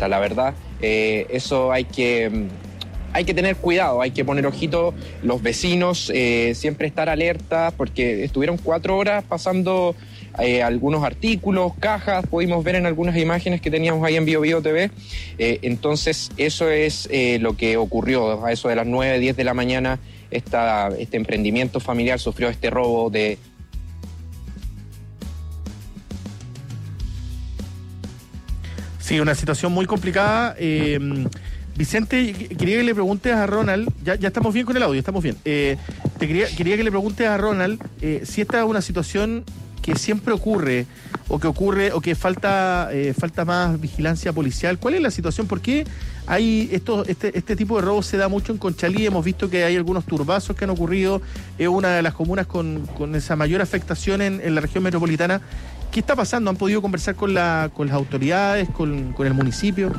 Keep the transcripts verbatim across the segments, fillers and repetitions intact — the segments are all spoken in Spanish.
violenta, la verdad. Eh, eso hay que... Hay que tener cuidado, hay que poner ojito, los vecinos, eh, siempre estar alerta, porque estuvieron cuatro horas pasando eh, algunos artículos, cajas, pudimos ver en algunas imágenes que teníamos ahí en Bio Bio T V. Eh, entonces, eso es eh, lo que ocurrió. A eso de las nueve, diez de la mañana, esta, este emprendimiento familiar sufrió este robo de... Sí, una situación muy complicada. Eh... Vicente, quería que le preguntes a Ronald, ya, ya estamos bien con el audio, estamos bien. Eh, te quería, quería que le preguntes a Ronald eh, si esta es una situación que siempre ocurre, o que ocurre, o que falta, eh, falta más vigilancia policial. ¿Cuál es la situación? ¿Por qué hay esto, este, este tipo de robos se da mucho en Conchalí? Hemos visto que hay algunos turbazos que han ocurrido, es una de las comunas con, con esa mayor afectación en, en la región metropolitana. ¿Qué está pasando? ¿Han podido conversar con, la, con las autoridades, con, con el municipio?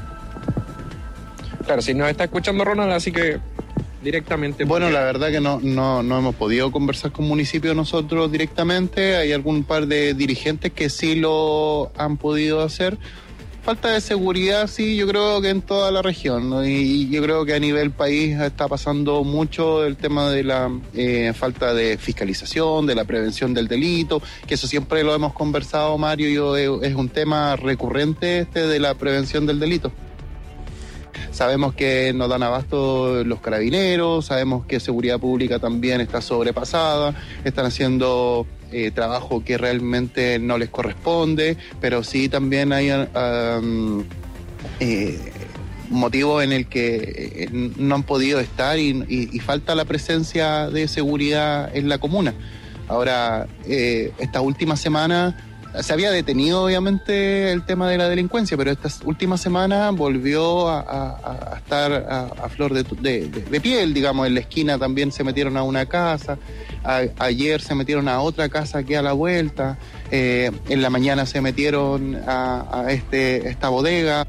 Claro, si nos está escuchando Ronald, así que directamente... Bueno, porque... la verdad que no, no, no hemos podido conversar con municipio nosotros directamente. Hay algún par de dirigentes que sí lo han podido hacer. Falta de seguridad, sí, yo creo que en toda la región, ¿no? Y, y yo creo que a nivel país está pasando mucho el tema de la eh, falta de fiscalización, de la prevención del delito, que eso siempre lo hemos conversado, Mario y yo, es, es un tema recurrente este de la prevención del delito. Sabemos que no dan abasto los carabineros, sabemos que seguridad pública también está sobrepasada, están haciendo eh, trabajo que realmente no les corresponde, pero sí también hay um, eh, motivos en el que eh, no han podido estar y, y, y falta la presencia de seguridad en la comuna. Ahora, eh, esta última semana... Se había detenido, obviamente, el tema de la delincuencia, pero esta última semana volvió a, a, a estar a, a flor de, de, de, de piel, digamos. En la esquina también se metieron a una casa, a, ayer se metieron a otra casa aquí a la vuelta, eh, en la mañana se metieron a, a este, esta bodega,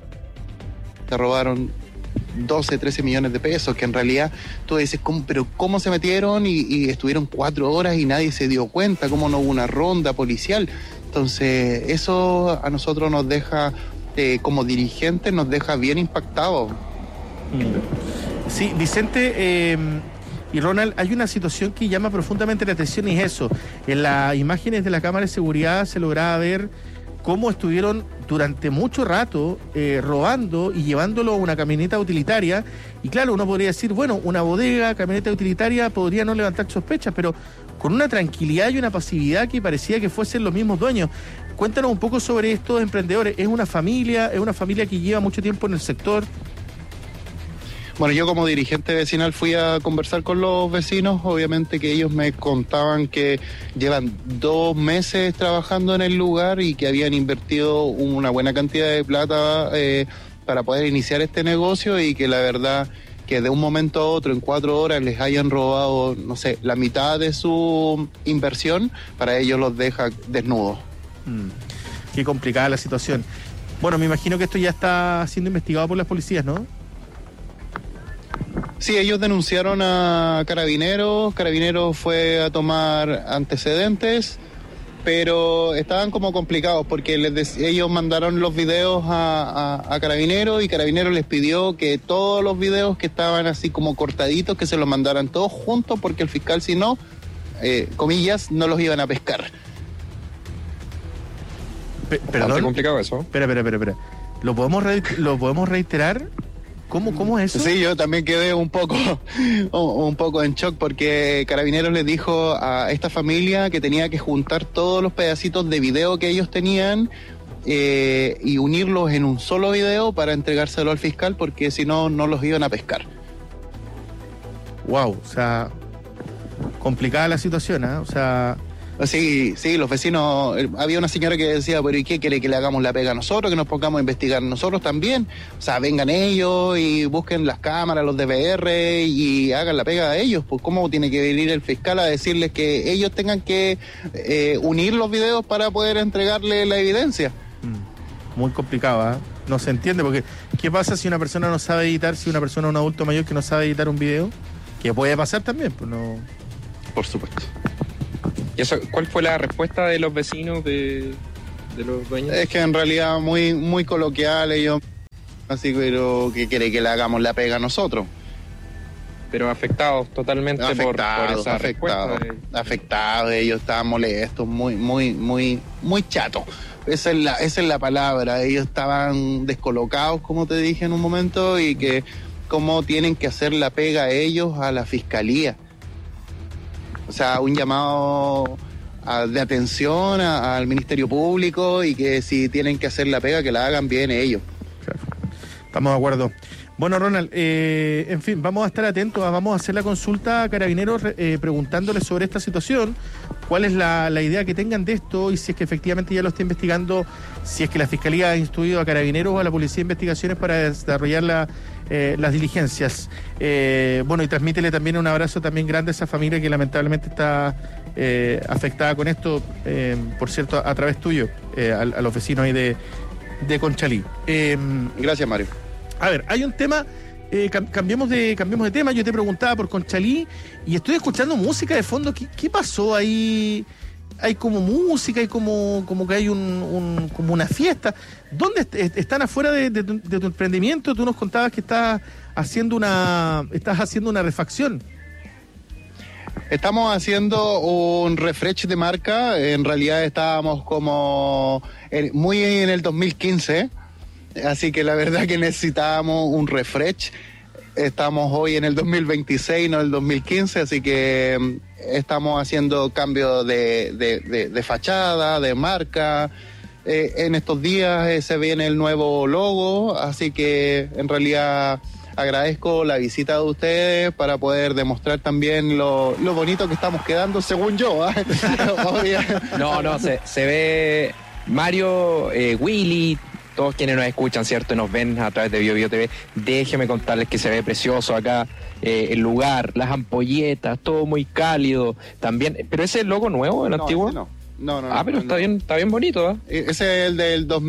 se robaron doce, trece millones de pesos, que en realidad tú dices, ¿cómo, pero cómo se metieron y, y estuvieron cuatro horas y nadie se dio cuenta? ¿Cómo no hubo una ronda policial? Entonces, eso a nosotros nos deja, eh, como dirigentes, nos deja bien impactados. Sí, Vicente eh, y Ronald, hay una situación que llama profundamente la atención y es eso. En las imágenes de la cámara de seguridad se lograba ver cómo estuvieron durante mucho rato eh, robando y llevándolo a una camioneta utilitaria. Y claro, uno podría decir, bueno, una bodega, camioneta utilitaria, podría no levantar sospechas, pero con una tranquilidad y una pasividad que parecía que fuesen los mismos dueños. Cuéntanos un poco sobre estos emprendedores. ¿Es una familia, es una familia que lleva mucho tiempo en el sector? Bueno, yo como dirigente vecinal fui a conversar con los vecinos, obviamente que ellos me contaban que llevan dos meses trabajando en el lugar y que habían invertido una buena cantidad de plata eh, para poder iniciar este negocio y que la verdad que de un momento a otro, en cuatro horas, les hayan robado, no sé, la mitad de su inversión, para ellos los deja desnudos. Mm, qué complicada la situación. Bueno, me imagino que esto ya está siendo investigado por las policías, ¿no? Sí, ellos denunciaron a Carabineros, Carabineros fue a tomar antecedentes, pero estaban como complicados porque les de- ellos mandaron los videos a, a, a Carabineros y Carabineros les pidió que todos los videos que estaban así como cortaditos, que se los mandaran todos juntos porque el fiscal, si no, eh, comillas, no los iban a pescar. Pe- Bastante ¿Perdón? complicado eso. Espera, espera, espera, espera. ¿Lo podemos, re- ¿Lo podemos reiterar? ¿Cómo, cómo es eso? Sí, yo también quedé un poco, un, un poco en shock porque Carabineros les dijo a esta familia que tenía que juntar todos los pedacitos de video que ellos tenían eh, y unirlos en un solo video para entregárselo al fiscal porque si no, no los iban a pescar. Wow, o sea, complicada la situación, ¿eh? O sea... Sí, sí, los vecinos, eh, había una señora que decía, pero ¿y qué quiere que le hagamos la pega a nosotros, que nos pongamos a investigar nosotros también? O sea, vengan ellos y busquen las cámaras, los D V R y hagan la pega a ellos. Pues ¿cómo tiene que venir el fiscal a decirles que ellos tengan que eh, unir los videos para poder entregarle la evidencia? Mm, muy complicado, ¿eh? No se entiende porque ¿qué pasa si una persona no sabe editar, si una persona, un adulto mayor que no sabe editar un video? Que puede pasar también, pues no... Por supuesto. ¿Y eso, cuál fue la respuesta de los vecinos, de, de los dueños? Es que en realidad muy, muy coloquial, ellos Así que, pero que quiere que le hagamos la pega a nosotros. Pero afectados totalmente por, por Afectados, esa afectados, respuesta. de- afectados, ellos estaban molestos, muy, muy, muy, muy chatos. Esa es la, esa es la palabra. Ellos estaban descolocados, como te dije en un momento, y que cómo tienen que hacer la pega ellos a la fiscalía. O sea, un llamado a- de atención a- al Ministerio Público, y que si tienen que hacer la pega, que la hagan bien ellos. Claro. Estamos de acuerdo. Bueno, Ronald, eh, en fin, vamos a estar atentos, vamos a hacer la consulta a Carabineros eh, preguntándoles sobre esta situación, cuál es la, la idea que tengan de esto y si es que efectivamente ya lo está investigando, si es que la Fiscalía ha instruido a Carabineros o a la Policía de Investigaciones para desarrollar la, eh, las diligencias. Eh, bueno, y transmítele también un abrazo también grande a esa familia que lamentablemente está eh, afectada con esto, eh, por cierto, a, a través tuyo, eh, a, a los vecinos ahí de, de Conchalí. Eh, Gracias, Mario. a ver, hay un tema, eh, cam- cambiemos de cambiemos de tema. Yo te preguntaba por Conchalí y estoy escuchando música de fondo. ¿Qué, qué pasó ahí? Hay como música, hay como, como que hay un, un- como una fiesta. ¿Dónde est- est- están afuera de, de tu, de tu emprendimiento? Tú nos contabas que estás haciendo una, estás haciendo una refacción. Estamos haciendo un refresh de marca. En realidad estábamos como en- muy en el dos mil quince, así que la verdad que necesitábamos un refresh. Estamos hoy en el dos mil veintiséis, no el dos mil quince, así que mm, estamos haciendo cambios de, de, de- de fachada, de marca. Eh, en estos días eh, se viene el nuevo logo, así que en realidad agradezco la visita de ustedes para poder demostrar también lo, lo bonito que estamos quedando, según yo. ¿ah? Obvio. No, no, se, se ve Mario, eh, Willy, todos quienes nos escuchan, ¿cierto? Y nos ven a través de Bio Bio T V. Déjeme contarles que se ve precioso acá eh, el lugar, las ampolletas, todo muy cálido. También, pero ese es el logo nuevo, el No, antiguo. ese no. No, no, Ah, no, pero no, está no. bien, está bien bonito, ¿ah? Ese es el del dos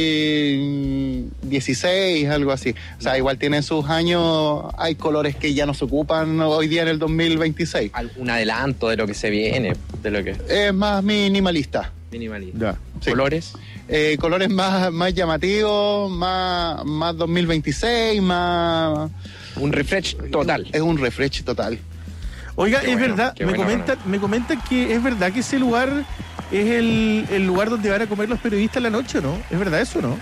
mil dieciséis, algo así. O sea, igual tiene sus años, hay colores que ya no se ocupan hoy día en el dos mil veintiséis. Un adelanto de lo que se viene, de lo que Es más minimalista. minimalista. Ya. Sí. Colores. Eh, colores más, más llamativos, más, más dos mil veintiséis, más... Un refresh total. Es un refresh total. Oiga, Qué es bueno, verdad, qué me bueno, comentan, me comentan que es verdad que ese lugar es el, el lugar donde van a comer los periodistas en la noche, ¿no? ¿Es verdad eso, no?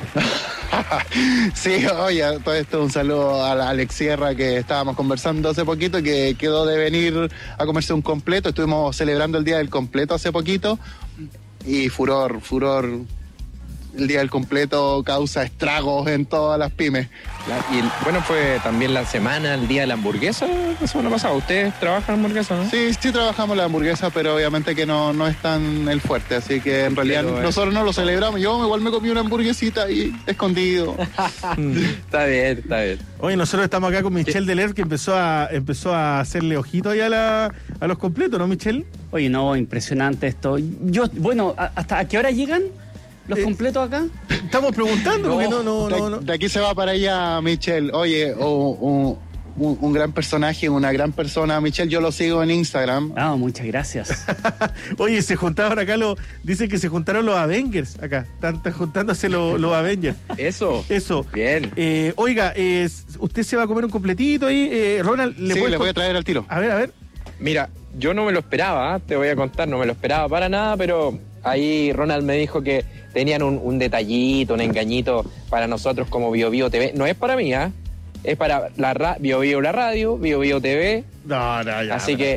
Sí, oye, todo esto un saludo a la Alex Sierra, que estábamos conversando hace poquito, que quedó de venir a comerse un completo. Estuvimos celebrando el Día del Completo hace poquito y furor, furor. El Día del Completo causa estragos en todas las pymes. La- y el- bueno, fue también la semana, el día de la hamburguesa, la semana pasada. Ustedes trabajan hamburguesa, ¿no? Sí, sí trabajamos la hamburguesa, pero obviamente que no, no es tan el fuerte, así que en realidad Pero, eh. nosotros no lo celebramos. Yo igual me comí una hamburguesita ahí, escondido. Está bien, está bien. Oye, nosotros estamos acá con Michelle Deler, que empezó a empezó a hacerle ojito ahí a, la, a los completos, ¿no, Michelle? Oye, no, impresionante esto. Yo, bueno, ¿a- ¿hasta a qué hora llegan los Eh, completos acá? Estamos preguntando, porque no, no, de, no, no. de aquí se va para allá, Michelle. Oye, o- o- un, un gran personaje, una gran persona. Michelle, yo lo sigo en Instagram. Ah, muchas gracias. Oye, se juntaron acá los, dicen que se juntaron los Avengers acá, están, están juntándose los, los Avengers. Eso. Eso. Bien. Eh, oiga, eh, usted se va a comer un completito ahí, eh, Ronald, ¿le sí, puedes le voy a con- traer al tiro. A ver, a ver. Mira, yo no me lo esperaba, ¿eh? Te voy a contar, no me lo esperaba para nada, pero ahí Ronald me dijo que tenían un, un detallito, un engañito para nosotros como Bio Bio T V. No es para mí, ¿ah? Es para la ra Bio Bio la radio, Bio Bio T V. No, no, ya. Así que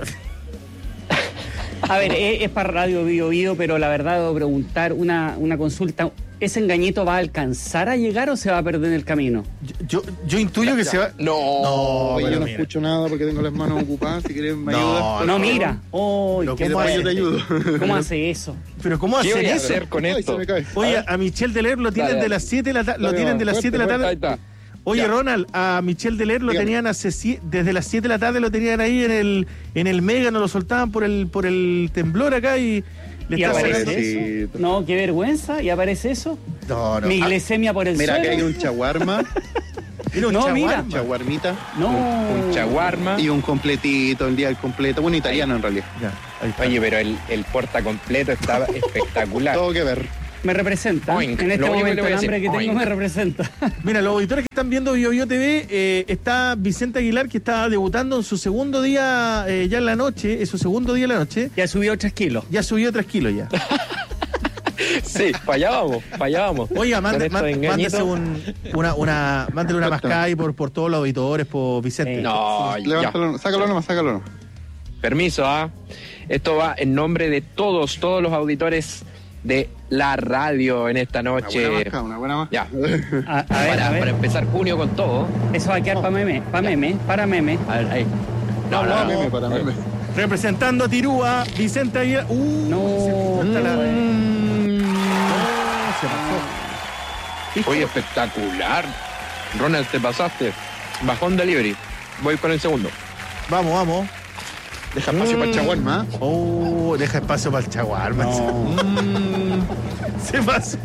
A ver, es, es para Radio Bio Bio, pero la verdad debo preguntar una, una consulta. ¿Ese engañito va a alcanzar a llegar o se va a perder en el camino? Yo, yo, yo intuyo que se va. no. Oye, pero yo no mira. escucho nada porque tengo las manos ocupadas. Si quieres, me No, ayudas. no, por No, favor. mira. Oh, Lo qué que Después yo te fuerte. ayudo. ¿Cómo hace eso? Pero ¿cómo ¿Qué hacer voy a eso? hacer con Ay, esto? se me cae. Oye, A ver. a Michelle Deler lo tienen Dale, de dale. las siete de la tarde, lo Dale, tienen de las fuerte, siete de la fuerte, tarde. Ahí está. Oye, Ya. Ronald, a Michelle Deler lo Dígame. tenían hace sie- desde las siete de la tarde, lo tenían ahí en el en el Mega, no lo soltaban por el por el temblor acá y le ¿Y está aparece sacando- Pobrecito. eso? No, qué vergüenza. ¿Y aparece eso? No, no. Mi Ah, glicemia por el Mira, aquí suelo. hay un chaguarma, mira un No, chaguarma. mira. chaguarmita No. Un chaguarma. y un completito, el día del completo. Un italiano en realidad. Ya, ahí está. Oye, pero el, el porta completo estaba espectacular. Todo que ver. Me representa. Oink. En este Lo único que le momento voy a el hambre decir, que tengo oink. me representa. Mira, los auditores que están viendo Bio Bio T V, eh, está Vicente Aguilar, que está debutando en su segundo día eh, ya en la noche, es su segundo día en la noche, Ya subió tres kilos. ya subió tres kilos ya. Sí, para allá vamos, para allá vamos. Oiga, Con mande, estos man- mándese engañitos. un, una, una, mándele una mascada ahí por, por todos los auditores, por Vicente. Sí. No, ya. Levántalo, sácalo nomás, sácalo nomás. Permiso, ¿ah? Esto va en nombre de todos, todos los auditores de la radio en esta Una noche. buena mascada, una buena mascada. Ya, A, a ver, para, a ver. para empezar junio con todo. Eso va a quedar para meme, para meme, para meme. A ver, ahí. No, No, no, no, meme, no. para meme. Representando a Tirúa, Vicente Aguilar. Uh, No. se corta la- Mm. No, se pasó. Hijo, Oye, espectacular. Ronald, te pasaste. Bajón delivery. Voy con el segundo. Vamos, vamos. Deja espacio para el chaguarma. ¿eh? Oh, deja espacio para el chaguar, No. Se pasó.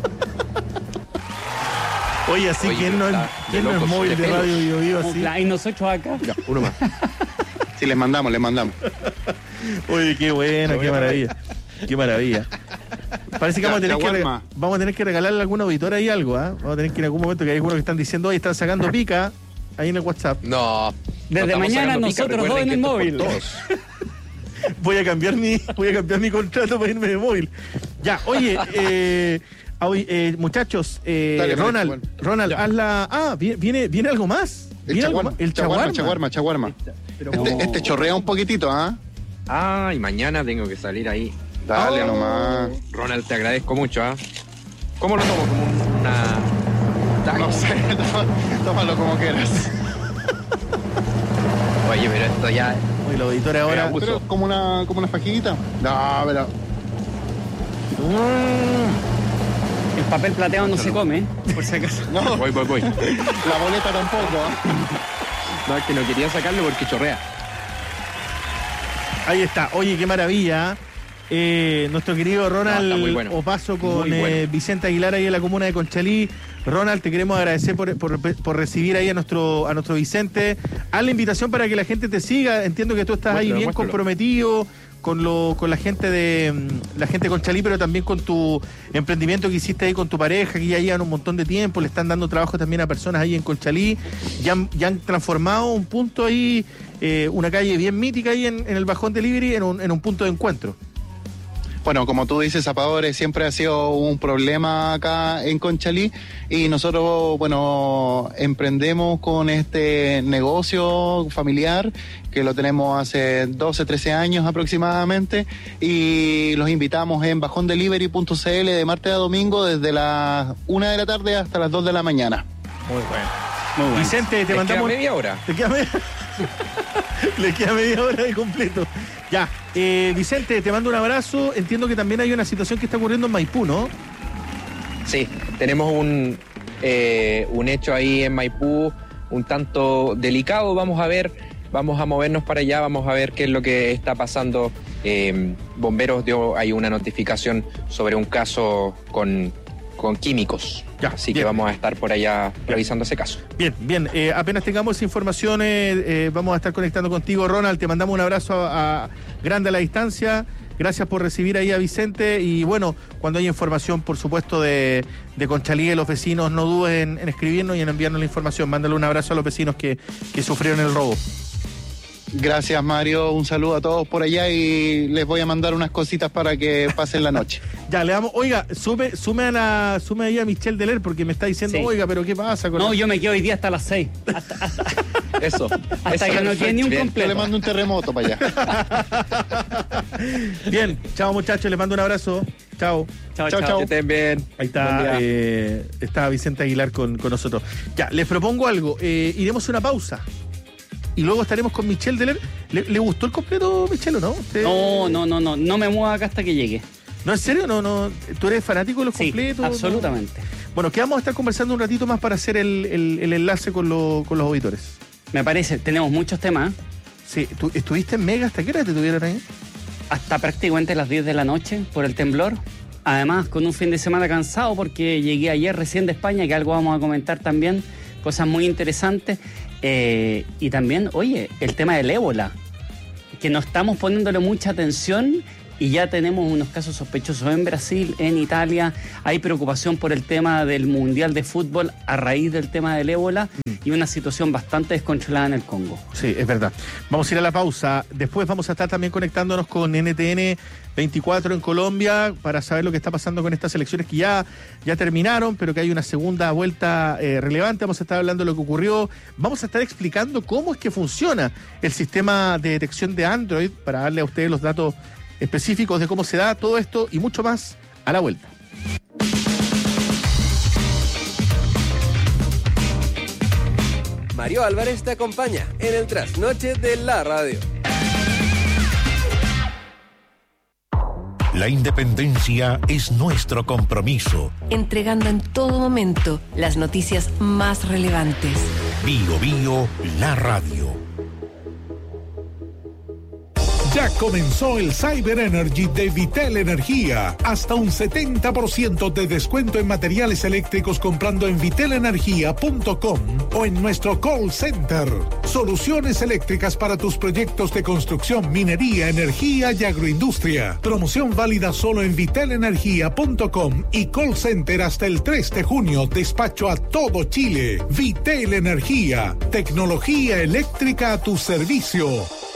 Oye, así Oye, ¿quién no es, está quién de no es locos, móvil de de pelos. radio Bio Bio así? Y nosotros acá. Ya, uno más. Sí, les mandamos, les mandamos. Oye, qué buena, qué maravilla. Qué maravilla. Parece que Ya, vamos a tener que, chaguarma. rega- vamos a tener que regalarle a algún auditor ahí algo, ¿ah? Vamos a tener que en algún momento que hay algunos que están diciendo, hoy están sacando pica ahí en el WhatsApp. No. Desde no estamos mañana sacando pica, nosotros dos recuerden en el que esto es móvil. por todos. Voy a cambiar mi, voy a cambiar mi contrato para irme de móvil. Ya, oye, eh, hoy, eh, muchachos, eh, Dale, dale, Ronald, chaguarma. Ronald, Ya. haz la. Ah, viene, viene, viene algo más. El ¿Viene algo chaguarma, más? El chaguarma, chaguarma. chaguarma, chaguarma. Pero- Este, este chorrea un poquito, ¿ah? Ah, y mañana tengo que salir ahí. Dale Oh. nomás. Ronald, te agradezco mucho, ¿ah? ¿Cómo lo tomo? Como una... No sé, toma- tómalo como quieras. Oye, pero esto ya... Oye, los auditores ahora. abuso. Pero como una, como una fajita. No, pero. El papel plateado no se come, ¿eh? Por si acaso. No, Voy, voy, voy. la boleta tampoco. ¿ah? No, es que no quería sacarlo porque chorrea. Ahí está. Oye, qué maravilla. Eh, nuestro querido Ronald No, está muy bueno. Opaso con Muy bueno. eh, Vicente Aguilar ahí en la comuna de Conchalí. Ronald, te queremos agradecer por, por, por recibir ahí a nuestro a nuestro Vicente. Haz la invitación para que la gente te siga. Entiendo que tú estás ahí Muéstralo, bien muéstralo. comprometido con lo con la gente de mm, la gente de Conchalí, pero también con tu emprendimiento que hiciste ahí con tu pareja, que ya llevan un montón de tiempo, le están dando trabajo también a personas ahí en Conchalí. Ya han, ya han transformado un punto ahí, eh, una calle bien mítica ahí en, en el Bajón Delivery, en un, en un punto de encuentro. Bueno, como tú dices, Zapadores siempre ha sido un problema acá en Conchalí y nosotros, bueno, emprendemos con este negocio familiar que lo tenemos hace doce, trece años aproximadamente y los invitamos en bajón delivery punto c l de martes a domingo desde las una de la tarde hasta las dos de la mañana. Muy bueno. Muy bueno. Vicente, te Les mandamos. queda media hora. ¿Te queda media? Le queda media hora de completo. Ya, eh, Vicente, te mando un abrazo. Entiendo que también hay una situación que está ocurriendo en Maipú, ¿no? Sí, tenemos un, eh, un hecho ahí en Maipú un tanto delicado. Vamos a ver, vamos a movernos para allá, vamos a ver qué es lo que está pasando. Eh, Bomberos dio ahí una notificación sobre un caso con, con químicos. Ya, Así bien. que vamos a estar por allá revisando ese caso. Bien, bien. Eh, apenas tengamos esa información, eh, eh, vamos a estar conectando contigo, Ronald. Te mandamos un abrazo a, a grande a la distancia. Gracias por recibir ahí a Vicente. Y bueno, cuando haya información, por supuesto, de, de Conchalí, de los vecinos, no dudes en, en escribirnos y en enviarnos la información. Mándale un abrazo a los vecinos que, que sufrieron el robo. Gracias, Mario. Un saludo a todos por allá y les voy a mandar unas cositas para que pasen la noche. Ya, le damos, oiga, sume, sume a la, sume ahí a Michelle Deler porque me está diciendo, Sí. oiga, pero ¿qué pasa con No, la- yo me quedo hoy día hasta las seis. Hasta, hasta, Eso. hasta eso, que no quede ni un bien. Yo le completo. mando un terremoto para allá. Bien, chao muchachos, les mando un abrazo. Chao. Chao, Chao, chao. chao. Que estén bien. Ahí Buen está, día. eh, está Vicente Aguilar con, con nosotros. Ya, les propongo algo. Eh, iremos a una pausa. Y luego estaremos con Michelle Deler. ¿Le, le gustó el completo, Michelle, o no? ¿Usted- No, no, no, no. No me mueva acá hasta que llegue. ¿No, en serio? ¿No, no? ¿Tú eres fanático de los Sí, completos? absolutamente. ¿No? Bueno, que vamos a estar conversando un ratito más para hacer el, el- el enlace con, lo- con los auditores. Me parece, tenemos muchos temas. Sí, ¿tú estuviste en Mega? ¿Hasta qué hora te tuvieron ahí? Hasta prácticamente las diez de la noche por el temblor. Además, con un fin de semana cansado porque llegué ayer recién de España, que algo vamos a comentar también. Cosas muy interesantes. Eh, y también, oye, el tema del ébola, que no estamos poniéndole mucha atención y ya tenemos unos casos sospechosos en Brasil, en Italia. Hay preocupación por el tema del Mundial de Fútbol a raíz del tema del ébola mm. y una situación bastante descontrolada en el Congo. Sí, es verdad. Vamos a ir a la pausa. Después vamos a estar también conectándonos con N T N veinticuatro en Colombia para saber lo que está pasando con estas elecciones que ya, ya terminaron, pero que hay una segunda vuelta eh, relevante. Vamos a estar hablando de lo que ocurrió. Vamos a estar explicando cómo es que funciona el sistema de detección de Android para darle a ustedes los datos específicos de cómo se da todo esto y mucho más a la vuelta. Mario Álvarez te acompaña en el trasnoche de la radio. La independencia es nuestro compromiso. Entregando en todo momento las noticias más relevantes. Bio Bio, la radio. Ya comenzó el Cyber Energy de Vitel Energía. Hasta un setenta por ciento de descuento en materiales eléctricos comprando en vitel energía punto com o en nuestro call center. Soluciones eléctricas para tus proyectos de construcción, minería, energía y agroindustria. Promoción válida solo en vitel energía punto com y call center hasta el tres de junio. Despacho a todo Chile. Vitel Energía. Tecnología eléctrica a tu servicio.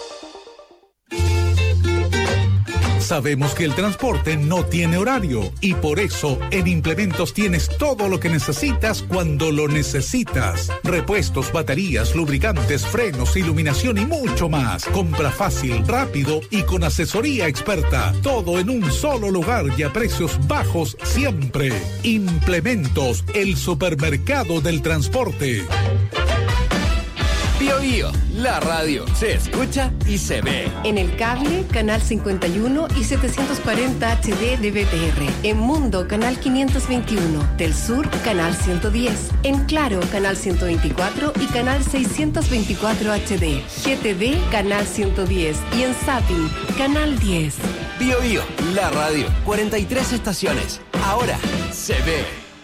Sabemos que el transporte no tiene horario y por eso en Implementos tienes todo lo que necesitas cuando lo necesitas. Repuestos, baterías, lubricantes, frenos, iluminación y mucho más. Compra fácil, rápido y con asesoría experta. Todo en un solo lugar y a precios bajos siempre. Implementos, el supermercado del transporte. Bio Bio, la radio, se escucha y se ve. En el cable, canal cincuenta y uno y setecientos cuarenta H D de B T R. En Mundo, canal quinientos veintiuno. Del Sur, canal ciento diez. En Claro, canal ciento veinticuatro y canal seiscientos veinticuatro H D. G T V, canal ciento diez. Y en Zapping, canal diez. Bio Bio, la radio, cuarenta y tres estaciones. Ahora se ve.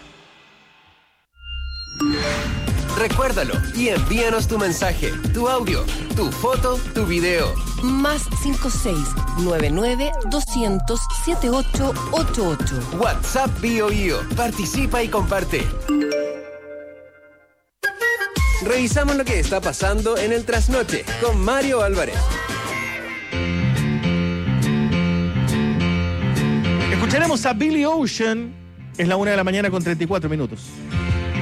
Recuérdalo y envíanos tu mensaje, tu audio, tu foto, tu video. Más cinco seis nueve nueve doscientos setenta y ocho ochenta y ocho. WhatsApp Bio Bio. Participa y comparte. Revisamos lo que está pasando en el trasnoche con Mario Álvarez. Escucharemos a Billy Ocean. Es la una de la mañana con treinta y cuatro minutos.